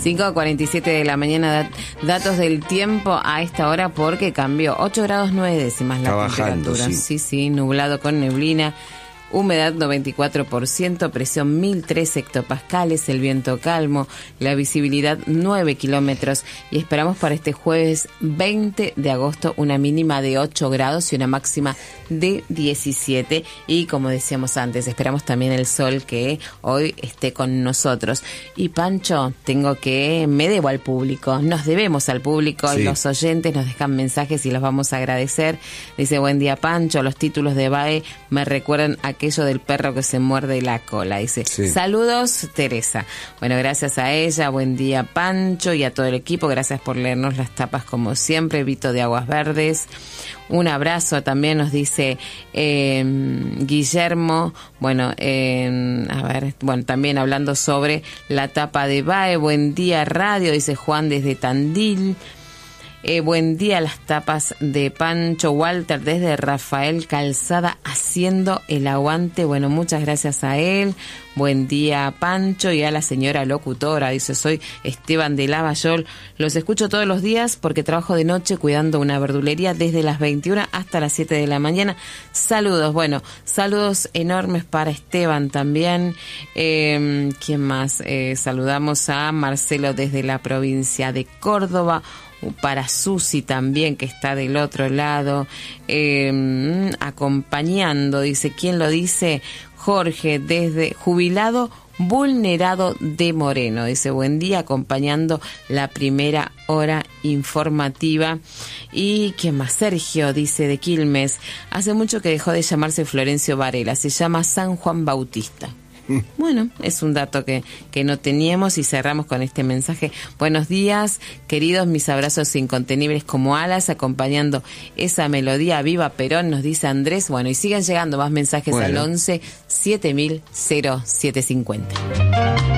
5:47 de la mañana, datos del tiempo a esta hora porque cambió. 8 grados 9 décimas la temperatura. Sí, nublado con neblina. Humedad 94%, presión 1003 hectopascales, el viento calmo, la visibilidad 9 kilómetros y esperamos para este jueves 20 de agosto una mínima de 8 grados y una máxima de 17 y como decíamos antes, esperamos también el sol que hoy esté con nosotros. Y Pancho, me debo al público, nos debemos al público, sí. Los oyentes nos dejan mensajes y los vamos a agradecer. Dice, buen día Pancho, los títulos de BAE me recuerdan aquello del perro que se muerde la cola. Dice, sí. Saludos Teresa. Bueno, gracias a ella, buen día Pancho y a todo el equipo, gracias por leernos las tapas como siempre. Vito de Aguas Verdes, un abrazo también nos dice Guillermo. Bueno, también hablando sobre la tapa de BAE, buen día radio, dice Juan desde Tandil. Buen día las tapas de Pancho. Walter desde Rafael Calzada haciendo el aguante. Bueno, muchas gracias a él. Buen día Pancho y a la señora locutora. Dice, soy Esteban de Lavallol. Los escucho todos los días porque trabajo de noche cuidando una verdulería desde las 21 hasta las 7 de la mañana. Saludos. Bueno, saludos enormes para Esteban también. ¿Quién más? Saludamos a Marcelo desde la provincia de Córdoba. Para Susi también, que está del otro lado, acompañando, dice, ¿quién lo dice? Jorge, desde Jubilado Vulnerado de Moreno, dice, buen día, acompañando la primera hora informativa. Y ¿quién más? Sergio, dice, de Quilmes, hace mucho que dejó de llamarse Florencio Varela, se llama San Juan Bautista. Bueno, es un dato que no teníamos y cerramos con este mensaje. Buenos días, queridos, mis abrazos incontenibles como alas, acompañando esa melodía viva Perón, nos dice Andrés. Bueno, y sigan llegando más mensajes al 11 7000 0750.